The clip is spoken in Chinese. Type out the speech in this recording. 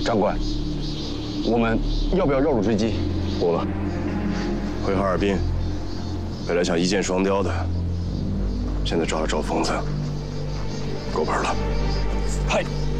长官，我们要不要绕路追击？ 不了，回哈尔滨，本来想一箭双雕的，现在抓了赵疯子，够本了。 嗨。